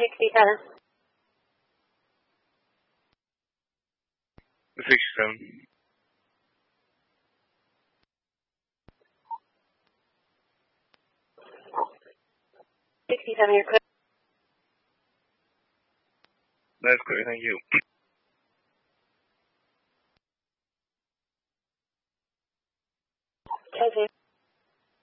67. 67. 67, you're clear. That's clear, thank you. Okay.